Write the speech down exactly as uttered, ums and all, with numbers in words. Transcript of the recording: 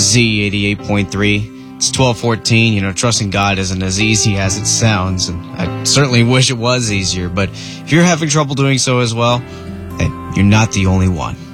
Z eighty-eight point three. It's twelve fourteen. You know, trusting God isn't as easy as it sounds, and I certainly wish it was easier. But if you're having trouble doing so as well, hey, you're not the only one.